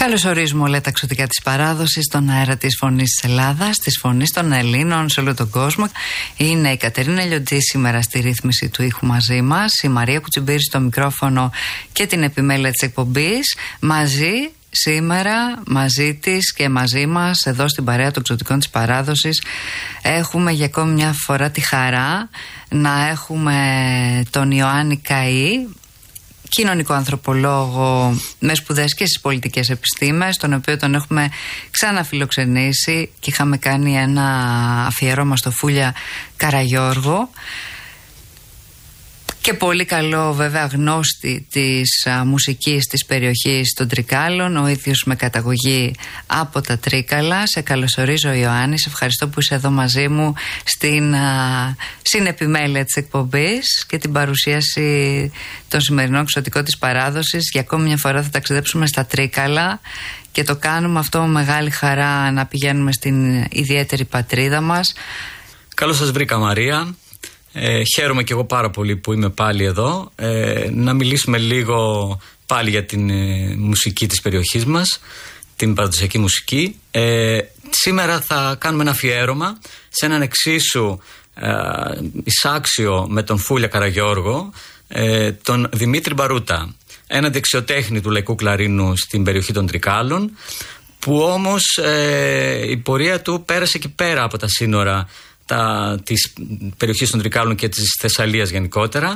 Καλώς ορίζουμε όλα τα εξωτικά της παράδοσης στον αέρα της Φωνής της Ελλάδας, της Φωνής των Ελλήνων σε όλο τον κόσμο. Είναι η Κατερίνα Λιοντζή σήμερα στη ρύθμιση του ήχου μαζί μας, η Μαρία Κουτσιμπήρη στο μικρόφωνο και την επιμέλεια της εκπομπής. Μαζί σήμερα, μαζί της και μαζί μας εδώ στην παρέα των εξωτικών της παράδοσης έχουμε για ακόμη μια φορά τη χαρά να έχουμε τον Ιωάννη Καΐ, κοινωνικό ανθρωπολόγο με σπουδές και στις πολιτικές επιστήμες, τον οποίο τον έχουμε ξαναφιλοξενήσει και είχαμε κάνει ένα αφιέρωμα στο Φούλια Καραγιώργο. Και πολύ καλό βέβαια γνώστη της μουσικής της περιοχής των Τρικάλων, ο ίδιος με καταγωγή από τα Τρίκαλα. Σε καλωσορίζω Ιωάννη, σε ευχαριστώ που είσαι εδώ μαζί μου στην συνεπιμέλεια της εκπομπής και την παρουσίαση των σημερινών εξωτικών της παράδοσης. Για ακόμη μια φορά θα ταξιδέψουμε στα Τρίκαλα και το κάνουμε αυτό με μεγάλη χαρά, να πηγαίνουμε στην ιδιαίτερη πατρίδα μας. Καλώς σας βρήκα, Μαρία. Χαίρομαι και εγώ πάρα πολύ που είμαι πάλι εδώ, να μιλήσουμε λίγο πάλι για την μουσική της περιοχής μας, την παραδοσιακή μουσική. Σήμερα θα κάνουμε ένα αφιέρωμα σε έναν εξίσου εισάξιο με τον Φούλια Καραγιώργο, τον Δημήτρη Μπαρούτα, ένα δεξιοτέχνη του λαϊκού κλαρίνου στην περιοχή των Τρικάλων, που όμως η πορεία του πέρασε και πέρα από τα σύνορα της περιοχής των Τρικάλων και της Θεσσαλίας γενικότερα.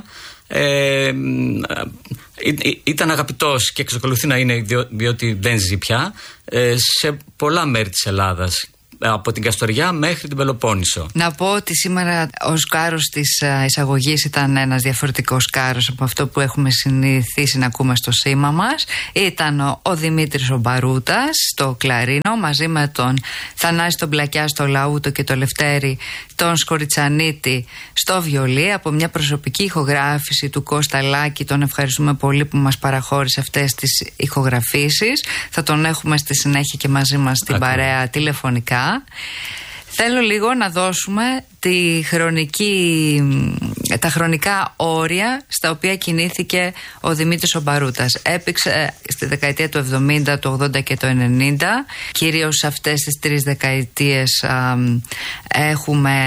Ήταν αγαπητός και εξακολουθεί να είναι, διότι δεν ζει πια, σε πολλά μέρη της Ελλάδας, από την Καστοριά μέχρι την Πελοπόννησο. Να πω ότι σήμερα ο σκάρος της εισαγωγής ήταν ένας διαφορετικός σκάρος από αυτό που έχουμε συνηθίσει να ακούμε στο σήμα μας. Ήταν ο Δημήτρης ο Μπαρούτας στο κλαρίνο, μαζί με τον Θανάση τον Πλακιά στο λαούτο και το Λευτέρη τον Σκοριτσανίτη στο βιολί, από μια προσωπική ηχογράφηση του Κώστα Λάκη. Τον ευχαριστούμε πολύ που μας παραχώρησε αυτές τις ηχογραφήσεις. Θα τον έχουμε στη συνέχεια και μαζί μας στην παρέα τηλεφωνικά. Θέλω λίγο να δώσουμε τα χρονικά όρια στα οποία κινήθηκε ο Δημήτρης ο Μπαρούτας. Έπαιξε στη δεκαετία του 70, του 80 και του 90. Κυρίως σε αυτές τις τρεις δεκαετίες έχουμε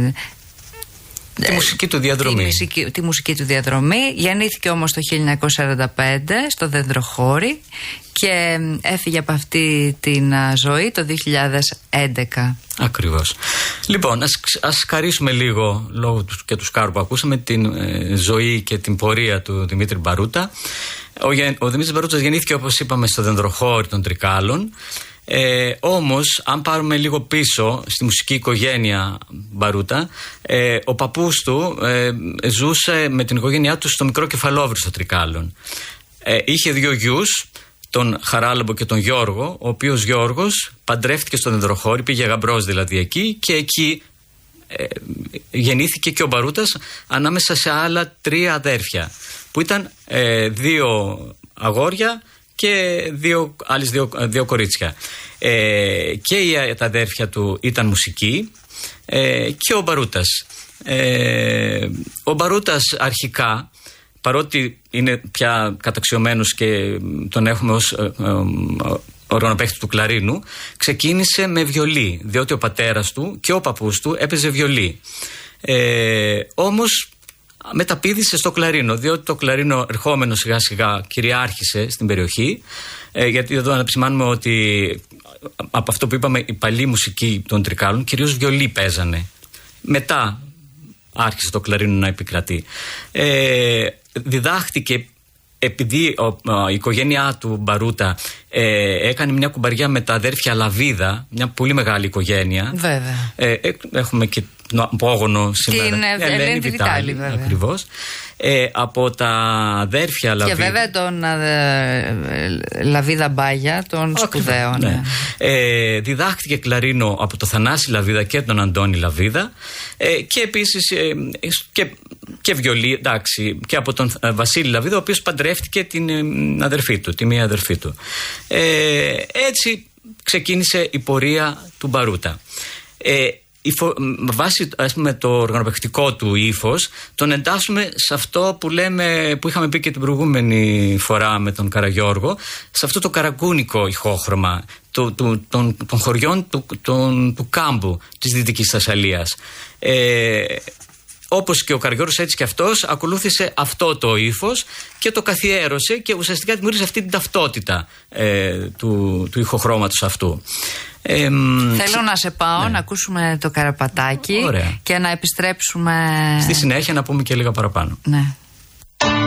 τη μουσική του διαδρομή. Τη μουσική του διαδρομή. Γεννήθηκε όμως το 1945 στο Δεντροχώρι και έφυγε από αυτή την ζωή το 2011. Ακριβώς. Λοιπόν, ας χαρίσουμε λίγο, λόγω και του σκάρου που ακούσαμε, την ζωή και την πορεία του Δημήτρη Μπαρούτα. Ο Δημήτρης Μπαρούτας γεννήθηκε, όπως είπαμε, στο Δεντροχώρι των Τρικάλων. Όμως, αν πάρουμε λίγο πίσω στη μουσική οικογένεια Μπαρούτα, ο παππούς του ζούσε με την οικογένειά του στο Μικρό Κεφαλόβρυ των Τρικάλων. Είχε δύο γιους, τον Χαράλαμπο και τον Γιώργο, ο οποίος Γιώργος παντρεύτηκε στο Δεντροχώρι, πήγε γαμπρός δηλαδή εκεί, και εκεί γεννήθηκε και ο Μπαρούτας ανάμεσα σε άλλα τρία αδέρφια, που ήταν δύο αγόρια και δύο κορίτσια. Και τα αδέρφια του ήταν μουσικοί, και ο Μπαρούτας. Ο Μπαρούτας αρχικά, παρότι είναι πια καταξιωμένος και τον έχουμε ως οργανοπαίχτη του κλαρίνου, ξεκίνησε με βιολί, διότι ο πατέρας του και ο παππούς του έπαιζε βιολί. Όμως μεταπήδησε στο κλαρίνο, διότι το κλαρίνο ερχόμενο σιγά σιγά κυριάρχησε στην περιοχή, γιατί εδώ να επισημάνουμε ότι από αυτό που είπαμε, η παλή μουσική των Τρικάλων κυρίως βιολί παίζανε. Μετά άρχισε το κλαρίνο να επικρατεί. Διδάχτηκε, επειδή η οικογένειά του Μπαρούτα έκανε μια κουμπαριά με τα αδέρφια Λαβίδα, μια πολύ μεγάλη οικογένεια. Βέβαια. Έχουμε και τον απόγονο σήμερα. Την Ελένη Βιτάλη, βέβαια. Ακριβώς. Από τα αδέρφια Λαβίδα. Και βέβαια τον Λαβίδα Μπάγια, τον σπουδαίων. Ναι. Διδάχτηκε κλαρίνο από τον Θανάση Λαβίδα και τον Αντώνη Λαβίδα, και επίσης και βιολί, εντάξει, και από τον Βασίλη Λαβίδα, ο οποίος παντρεύτηκε την αδερφή του, τη μία αδερφή του. Έτσι ξεκίνησε η πορεία του Μπαρούτα. βάσει, ας πούμε, το οργανοπαιχτικό του ύφος, τον εντάσσουμε σε αυτό που είχαμε πει και την προηγούμενη φορά με τον Καραγιώργο, σε αυτό το καραγκούνικο ηχόχρωμα των χωριών του κάμπου της Δυτικής Θεσσαλίας. Όπως και ο Καραγιώργος, έτσι και αυτός ακολούθησε αυτό το ύφος και το καθιέρωσε και ουσιαστικά δημιούργησε αυτή την ταυτότητα του ηχοχρώματος αυτού. Θέλω να σε πάω να ακούσουμε το Καραπατάκι. Ωραία. Και να επιστρέψουμε στη συνέχεια να πούμε και λίγα παραπάνω. Ναι.